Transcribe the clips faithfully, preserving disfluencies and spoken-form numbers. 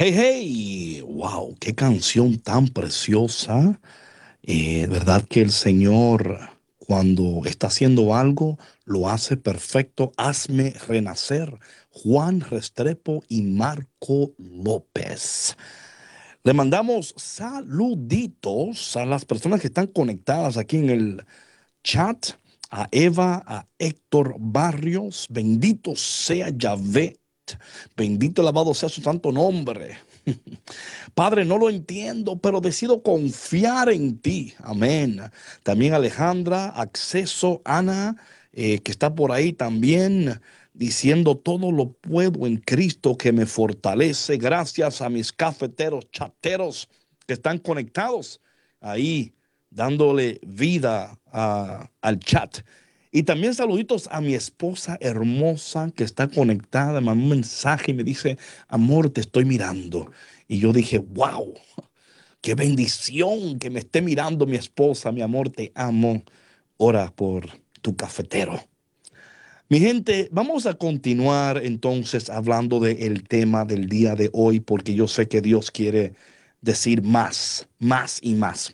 Hey, hey, wow, qué canción tan preciosa. Eh, verdad que el Señor, cuando está haciendo algo, lo hace perfecto. Hazme renacer. Juan Restrepo y Marco López. Le mandamos saluditos a las personas que están conectadas aquí en el chat. A Eva, a Héctor Barrios. Bendito sea Yahvé. Bendito y alabado sea su santo nombre. Padre, no lo entiendo, pero decido confiar en ti. Amén. También Alejandra, Acceso, Ana, eh, que está por ahí también diciendo todo lo puedo en Cristo que me fortalece. Gracias a mis cafeteros, chateros que están conectados ahí, dándole vida a- al chat. Y también saluditos a mi esposa hermosa que está conectada. Me mandó un mensaje y me dice, amor, te estoy mirando. Y yo dije, wow, qué bendición que me esté mirando mi esposa, mi amor, te amo. Ora por tu cafetero. Mi gente, vamos a continuar entonces hablando del tema del día de hoy, porque yo sé que Dios quiere decir más, más y más.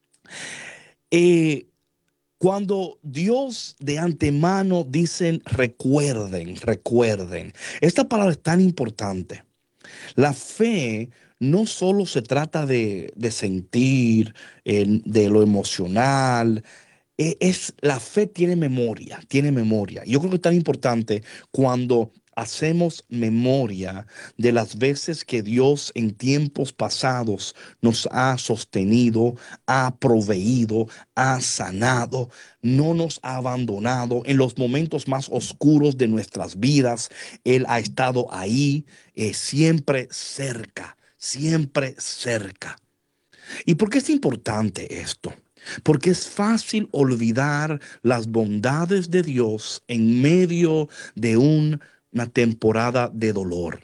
Eh, Cuando Dios de antemano dicen recuerden, recuerden, esta palabra es tan importante. La fe no solo se trata de, de sentir, eh, de lo emocional, eh, es, la fe tiene memoria, tiene memoria. Yo creo que es tan importante cuando hacemos memoria de las veces que Dios en tiempos pasados nos ha sostenido, ha proveído, ha sanado, no nos ha abandonado en los momentos más oscuros de nuestras vidas. Él ha estado ahí, eh, siempre cerca, siempre cerca. ¿Y por qué es importante esto? Porque es fácil olvidar las bondades de Dios en medio de un- una temporada de dolor.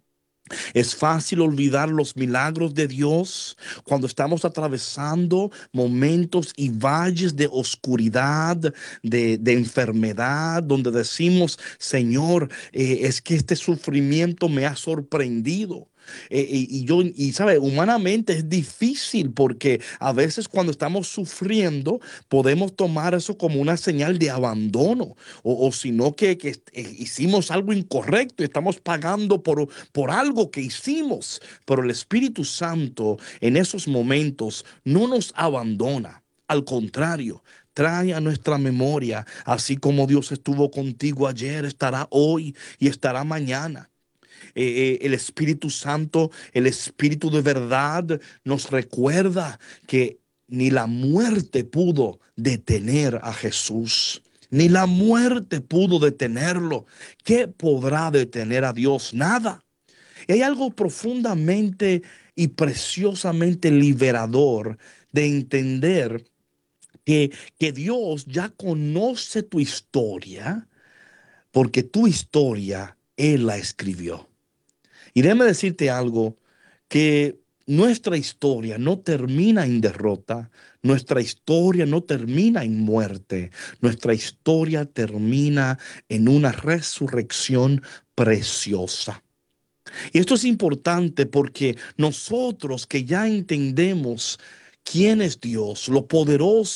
Es fácil olvidar los milagros de Dios cuando estamos atravesando momentos y valles de oscuridad, de, de enfermedad, donde decimos, Señor, eh, es que este sufrimiento me ha sorprendido. Eh, y, y yo, y sabe, humanamente es difícil porque a veces cuando estamos sufriendo podemos tomar eso como una señal de abandono o, o sino que, que eh, hicimos algo incorrecto y estamos pagando por, por algo que hicimos, pero el Espíritu Santo en esos momentos no nos abandona. Al contrario, trae a nuestra memoria, así como Dios estuvo contigo ayer, estará hoy y estará mañana. Eh, eh, el Espíritu Santo, el Espíritu de verdad, nos recuerda que ni la muerte pudo detener a Jesús. Ni la muerte pudo detenerlo. ¿Qué podrá detener a Dios? Nada. Y hay algo profundamente y preciosamente liberador de entender que, que Dios ya conoce tu historia, porque tu historia Él la escribió. Y déjame decirte algo, que nuestra historia no termina en derrota, nuestra historia no termina en muerte, nuestra historia termina en una resurrección preciosa. Y esto es importante porque nosotros que ya entendemos quién es Dios, lo poderoso